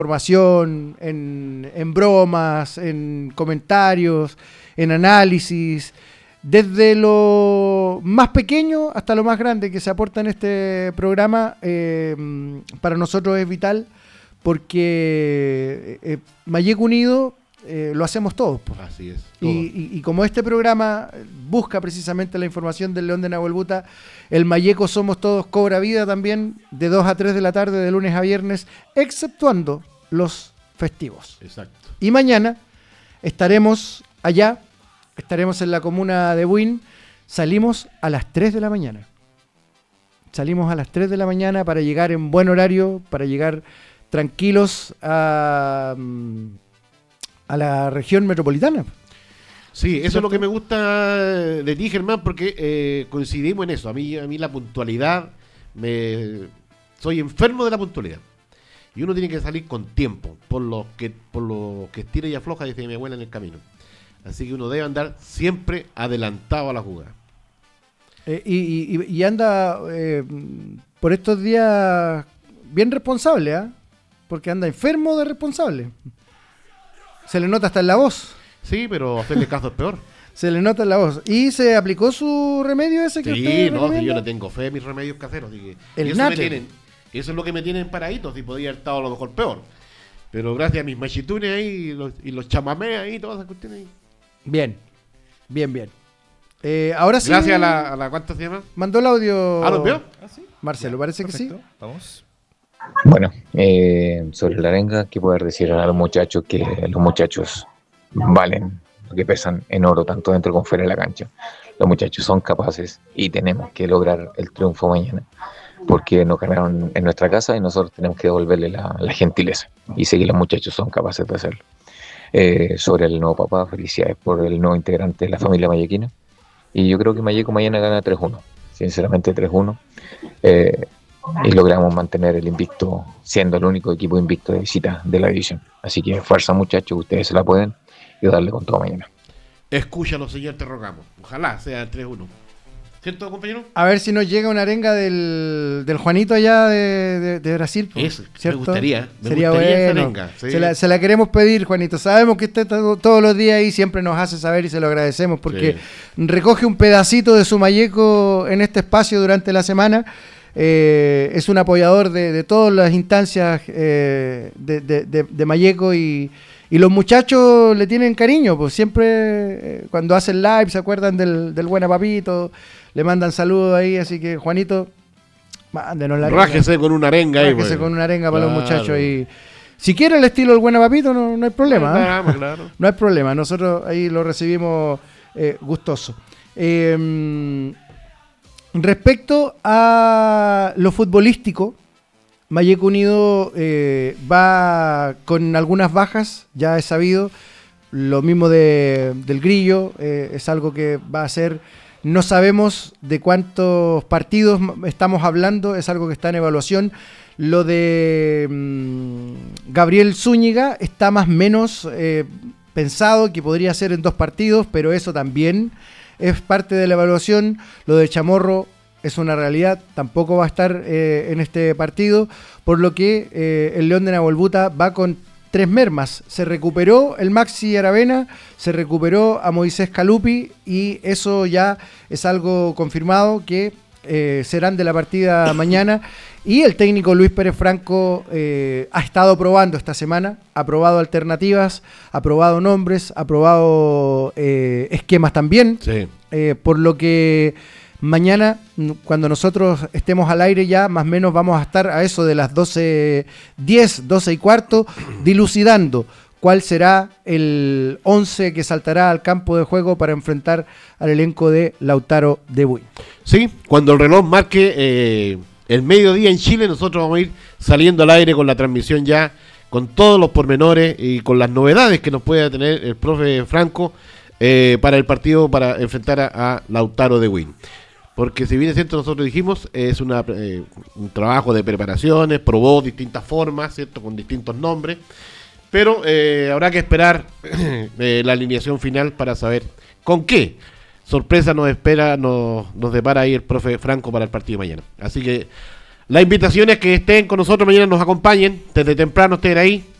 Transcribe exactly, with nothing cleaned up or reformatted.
información, en, en bromas, en comentarios, en análisis, desde lo más pequeño hasta lo más grande que se aporta en este programa, eh, para nosotros es vital, porque eh, Mayeco Unido eh, lo hacemos todos. Pues. Así es. Y, y, y como este programa busca precisamente la información del León de Nahuelbuta, el Mayeco Somos Todos cobra vida también de dos a tres de la tarde, de lunes a viernes, exceptuando los festivos. Exacto. Y mañana estaremos allá, estaremos en la comuna de Buin, salimos a las tres de la mañana. Salimos a las tres de la mañana para llegar en buen horario, para llegar tranquilos a, a la región metropolitana. Sí, eso ¿cierto? Es lo que me gusta de ti, Germán, porque eh, coincidimos en eso. A mí, a mí la puntualidad, me soy enfermo de la puntualidad. Y uno tiene que salir con tiempo, por lo que por lo que estira y afloja, dice mi abuela, en el camino. Así que uno debe andar siempre adelantado a la jugada. Eh, y, y, y anda eh, por estos días bien responsable, ¿ah? ¿eh? Porque anda enfermo de responsable. Se le nota hasta en la voz. Sí, pero hacerle caso es peor. Se le nota en la voz. ¿Y se aplicó su remedio ese que sí, usted no, recomienda? si yo le tengo fe a mis remedios caseros. Que, el y eso, natre. me tienen, eso es lo que me tienen paraditos, y podía haber estado a lo mejor peor. Pero gracias a mis machitunes ahí y los, y los chamamés ahí, todas esas cuestiones ahí. Bien, bien, bien. Eh, ahora sí. Gracias a la, a la, ¿cuánto se llama? Mandó el audio. ¿Ah, lo veo? ¿Ah, sí? Marcelo, ya, parece perfecto. Que sí. Vamos. Bueno, eh, sobre la arenga, ¿qué poder decir a los muchachos? Que los muchachos valen lo que pesan en oro, tanto dentro como fuera de la cancha. Los muchachos son capaces y tenemos que lograr el triunfo mañana, porque nos ganaron en nuestra casa y nosotros tenemos que devolverle la, la gentileza. Y sé que los muchachos son capaces de hacerlo. Eh, sobre el nuevo papá, felicidades por el nuevo integrante de la familia mayequina. Y yo creo que Mayeco mañana gana tres uno, sinceramente tres uno. Eh, y logramos mantener el invicto, siendo el único equipo invicto de visita de la división. Así que fuerza, muchachos, ustedes se la pueden y darle con todo mañana. Escúchalo, señor, te rogamos. Ojalá sea tres uno. ¿Cierto, compañero? A ver si nos llega una arenga del, del Juanito allá de, de, de Brasil. Eso, ¿cierto? me gustaría. Me Sería gustaría bueno. esa arenga. Sí. Se, la, se la queremos pedir, Juanito. Sabemos que está todo, todos los días ahí, siempre nos hace saber y se lo agradecemos porque sí. recoge un pedacito de su Mayeco en este espacio durante la semana. Eh, es un apoyador de, de todas las instancias eh, de, de, de, de Mayeco y, y los muchachos le tienen cariño, pues siempre eh, cuando hacen live se acuerdan del, del Buena Papito, le mandan saludos ahí, así que Juanito, mándenos la arenga. Rájese con una arenga ahí. Rájese con una arenga para claro. los muchachos y si quiere el estilo del Buena Papito no, no hay problema. Claro, ¿eh? claro. No hay problema, nosotros ahí lo recibimos eh, gustoso. Eh, Respecto a lo futbolístico, Mayeco Unido eh, va con algunas bajas, ya es sabido. Lo mismo de, del Grillo, eh, es algo que va a ser. No sabemos de cuántos partidos estamos hablando, es algo que está en evaluación. Lo de mmm, Gabriel Zúñiga está más o menos eh, pensado que podría ser en dos partidos, pero eso también es parte de la evaluación. Lo de Chamorro es una realidad, tampoco va a estar eh, en este partido, por lo que eh, el León de Nahuelbuta va con tres mermas. Se recuperó el Maxi Aravena, se recuperó a Moisés Calupi y eso ya es algo confirmado que eh, serán de la partida mañana. Y el técnico Luis Pérez Franco eh, ha estado probando esta semana, ha probado alternativas, ha probado nombres, ha probado eh, esquemas también, sí. eh, por lo que mañana, cuando nosotros estemos al aire ya, más o menos vamos a estar a eso de las doce diez, doce y cuarto, dilucidando cuál será el once que saltará al campo de juego para enfrentar al elenco de Lautaro de Buin. Sí, cuando el reloj marque eh, el mediodía en Chile, nosotros vamos a ir saliendo al aire con la transmisión ya, con todos los pormenores y con las novedades que nos pueda tener el profe Franco eh, para el partido, para enfrentar a, a Lautaro de Buin. Porque si bien es cierto, nosotros dijimos, es una, eh, un trabajo de preparaciones, probó distintas formas, ¿cierto? Con distintos nombres, pero eh, habrá que esperar eh, la alineación final para saber con qué sorpresa nos espera, nos, nos depara ahí el profe Franco para el partido de mañana. Así que La invitación es que estén con nosotros mañana, nos acompañen, desde temprano estén ahí.